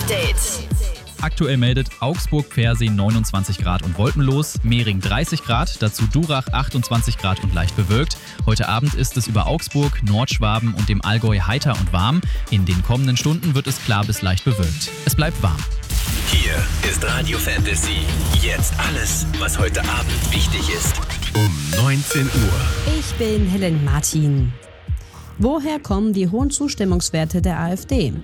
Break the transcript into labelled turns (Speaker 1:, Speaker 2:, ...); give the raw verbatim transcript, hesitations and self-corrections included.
Speaker 1: Update.
Speaker 2: Aktuell meldet Augsburg-Pfersee neunundzwanzig Grad und wolkenlos, Mehring dreißig Grad, dazu Durach achtundzwanzig Grad und leicht bewölkt. Heute Abend ist es über Augsburg, Nordschwaben und dem Allgäu heiter und warm. In den kommenden Stunden wird es klar bis leicht bewölkt. Es bleibt warm.
Speaker 3: Hier ist Radio Fantasy. Jetzt alles, was heute Abend wichtig ist. Um neunzehn Uhr.
Speaker 4: Ich bin Helen Martin. Woher kommen die hohen Zustimmungswerte der AfD?